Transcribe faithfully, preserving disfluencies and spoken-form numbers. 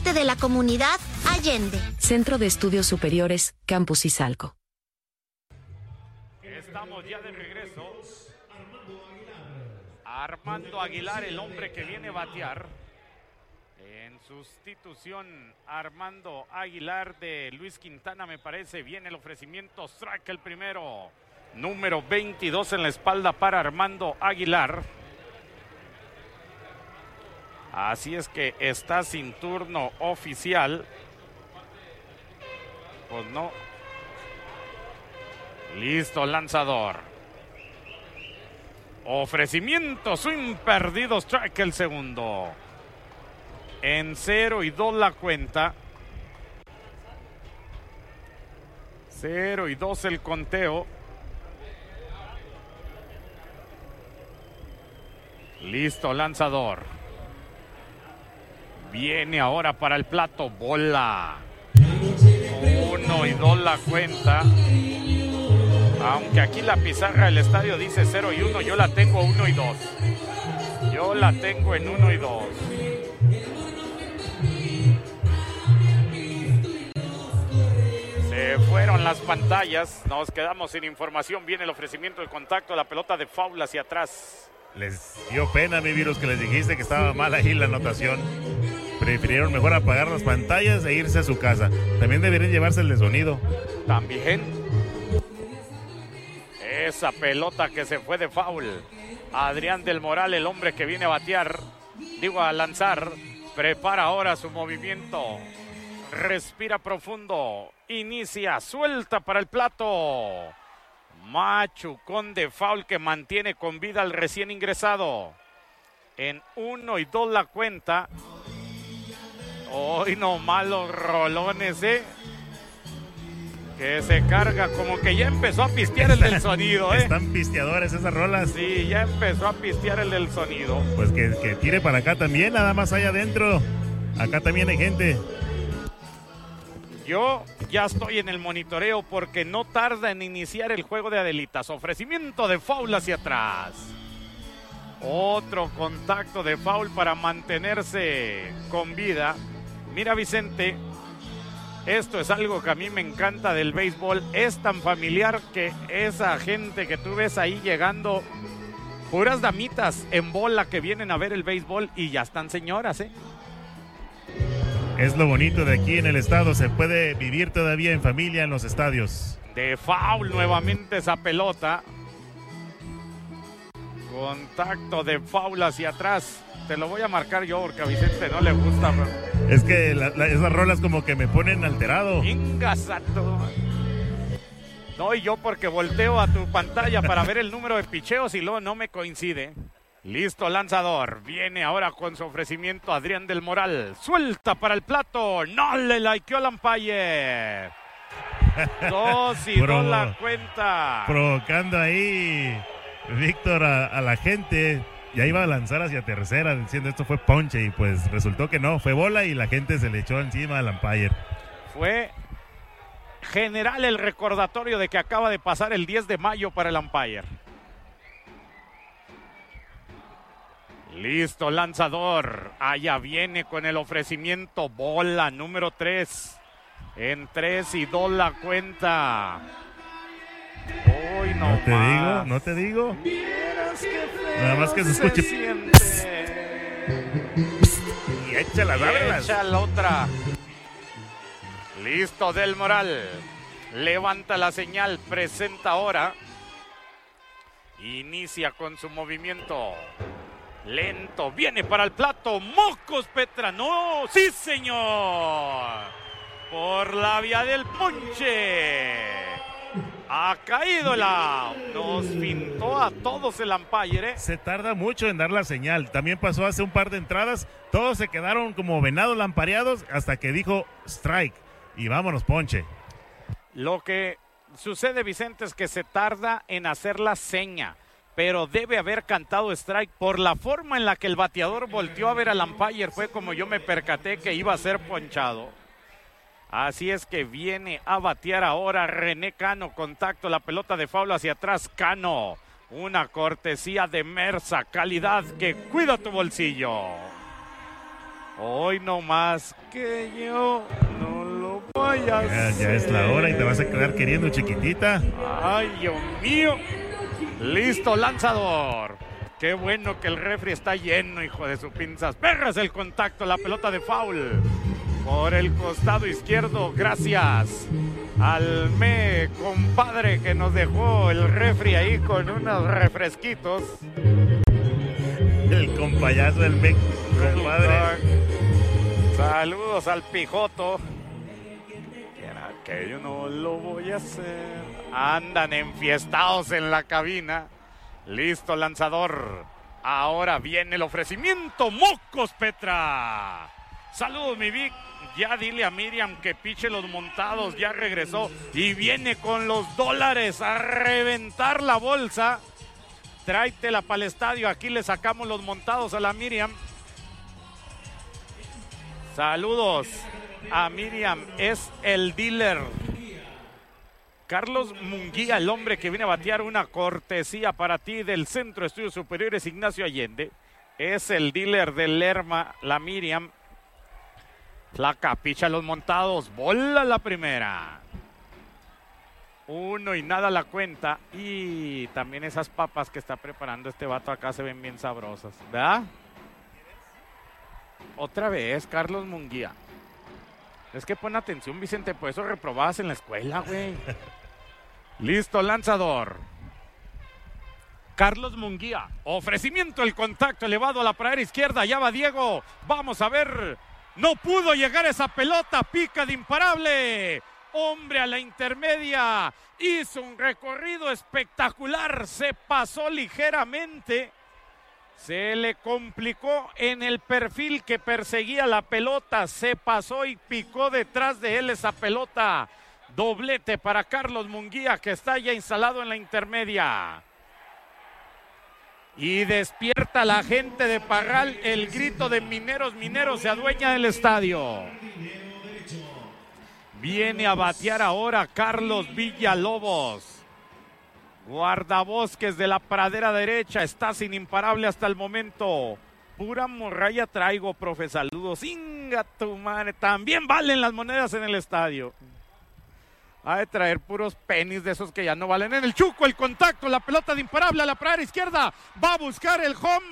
parte de la comunidad Allende. Centro de Estudios Superiores, Campus Izalco. Estamos ya de regreso. Armando Aguilar, el hombre que viene a batear. En sustitución, Armando Aguilar de Luis Quintana, me parece. Viene el ofrecimiento, strike el primero. Número veintidós en la espalda para Armando Aguilar. Así es que está sin turno oficial. Pues no. Listo, lanzador. Ofrecimiento, swing perdido, strike el segundo. En cero y dos la cuenta. Cero y dos el conteo. Listo, lanzador. Viene ahora para el plato, bola. Uno y dos la cuenta. Aunque aquí la pizarra del estadio dice cero y uno, yo la tengo uno y dos. Yo la tengo en uno y dos. Se fueron las pantallas, nos quedamos sin información. Viene el ofrecimiento del contacto, la pelota de foul hacia atrás. Les dio pena, mi Virus, que les dijiste que estaba mal ahí la anotación. Prefirieron mejor apagar las pantallas e irse a su casa. También deberían llevarse el de sonido. También. Esa pelota que se fue de foul. Adrián del Moral, el hombre que viene a batear, digo a lanzar, prepara ahora su movimiento. Respira profundo. Inicia, suelta para el plato. Machucón de foul que mantiene con vida al recién ingresado. En uno y dos la cuenta. Hoy no malos rolones, eh. Que se carga, como que ya empezó a pistear el del sonido, eh. Están pisteadores esas rolas. Sí, ya empezó a pistear el del sonido. Pues que, que tire para acá también, nada más allá adentro. Acá también hay gente. Yo ya estoy en el monitoreo porque no tarda en iniciar el juego de Adelitas. Ofrecimiento de foul hacia atrás. Otro contacto de foul para mantenerse con vida. Mira, Vicente, esto es algo que a mí me encanta del béisbol. Es tan familiar que esa gente que tú ves ahí llegando, puras damitas en bola que vienen a ver el béisbol y ya están señoras, ¿eh? Es lo bonito de aquí en el estado, se puede vivir todavía en familia en los estadios. De foul nuevamente esa pelota. Contacto de foul hacia atrás. Te lo voy a marcar yo porque a Vicente no le gusta. Es que la, la, esas rolas como que me ponen alterado. Ingasato. No, y yo porque volteo a tu pantalla para ver el número de picheos y luego no me coincide. Listo, lanzador. Viene ahora con su ofrecimiento Adrián del Moral. Suelta para el plato. No le likeó al umpire. Dos y Pro, dos la cuenta. Provocando ahí Víctor a, a la gente. Ya iba a lanzar hacia tercera diciendo esto fue ponche y pues resultó que no. Fue bola y la gente se le echó encima al umpire. Fue general el recordatorio de que acaba de pasar el diez de mayo para el umpire. Listo, lanzador. Allá viene con el ofrecimiento. Bola número tres. En tres y dos la cuenta. Uy, no, no te más. digo, no te digo. Nada más que se escuche. Se y échala, ábrelas. Echa la otra. Listo, Del Moral. Levanta la señal, presenta ahora. Inicia con su movimiento. Lento, viene para el plato. Mocos, Petra. No, sí, señor. Por la vía del ponche. Ha caído el out. Nos pintó a todos el umpire, ¿eh? Se tarda mucho en dar la señal. También pasó hace un par de entradas. Todos se quedaron como venados lampareados hasta que dijo strike. Y vámonos, ponche. Lo que sucede, Vicente, es que se tarda en hacer la seña. Pero debe haber cantado strike por la forma en la que el bateador volteó a ver al umpire. Fue como yo me percaté que iba a ser ponchado. Así es que viene a batear ahora René Cano. Contacto, la pelota de foul hacia atrás. Cano, una cortesía de Mersa. Calidad que cuida tu bolsillo. Hoy no más que yo no lo voy a Ya, hacer. ya es la hora y te vas a quedar queriendo, chiquitita. Ay, Dios mío. Listo, lanzador. Qué bueno que el refri está lleno, hijo de su pinzas. Perras el contacto, la pelota de foul. Por el costado izquierdo, gracias al me compadre que nos dejó el refri ahí con unos refresquitos. El compayazo del Mec, compadre. Saludos al Pijoto. Que yo no lo voy a hacer. Andan enfiestados en la cabina. Listo, lanzador. Ahora viene el ofrecimiento. ¡Mocos, Petra! Saludos, mi Vic. Ya dile a Miriam que piche los montados. Ya regresó y viene con los dólares a reventar la bolsa. Tráetela para el estadio. Aquí le sacamos los montados a la Miriam. Saludos a Miriam. Es el dealer Carlos Munguía, el hombre que viene a batear. Una cortesía para ti del Centro de Estudios Superiores Ignacio Allende. Es el dealer del Lerma, la Miriam. Flaca, picha los montados. Bola la primera. Uno y nada la cuenta. Y también esas papas que está preparando este vato acá se ven bien sabrosas, ¿verdad? Otra vez, Carlos Munguía. Es que pon atención, Vicente, por eso reprobabas en la escuela, güey. Listo, lanzador. Carlos Munguía. Ofrecimiento, el contacto elevado a la pradera izquierda. Allá va Diego. Vamos a ver. No pudo llegar esa pelota. Pica de imparable. Hombre a la intermedia. Hizo un recorrido espectacular. Se pasó ligeramente. Se le complicó en el perfil que perseguía la pelota. Se pasó y picó detrás de él esa pelota. Doblete para Carlos Munguía, que está ya instalado en la intermedia. Y despierta la gente de Parral. El grito de Mineros, Mineros se adueña del estadio. Viene a batear ahora Carlos Villalobos. Guardabosques de la pradera derecha. Está sin imparable hasta el momento. Pura morralla traigo, profe. Saludos. Inga tu madre. También valen las monedas en el estadio. Ha de traer puros pennies de esos que ya no valen. En el Chuco, el contacto, la pelota de imparable a la pradera izquierda. Va a buscar el home.